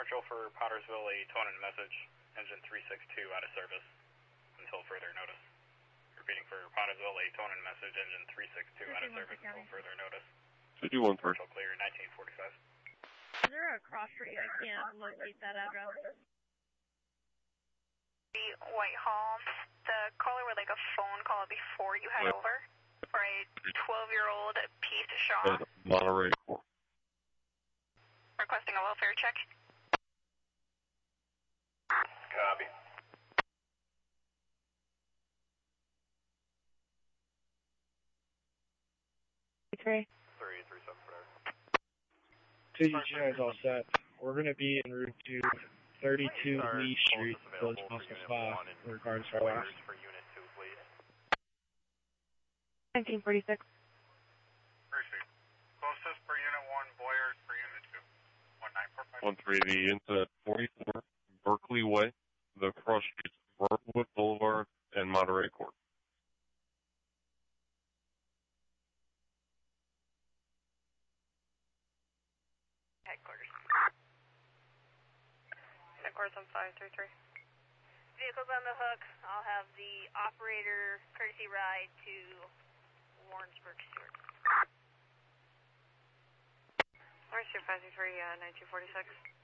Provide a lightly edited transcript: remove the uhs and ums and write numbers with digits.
Marshall for Pottersville, a tone and message, engine 362 out of service until further notice. Repeating for Pottersville, a tone and message, engine 362 out of service until further notice. 51 first. Marshall clear, 1945. Is there a cross street? I can't locate that address. Whitehall, the caller would like a phone call before you head over for a 12-year-old Pete Shaw. Monterey Court. Requesting a welfare check. Copy. Okay. 337 for there. TGI is all set. We're going to be en route to 32 Lee Street, Village Muscle Spa, in regards to our last. For unit 2, please. 1946. Appreciate. Closest for unit 1, Boyers for unit 2. 130 into 44 Berkeley Way, the cross streets, Burwood Boulevard, and Monterey Court. Headquarters. Headquarters on 533. Vehicles on the hook. I'll have the operator courtesy ride to Warrensburg Stewart. Warrensburg 533, 1946.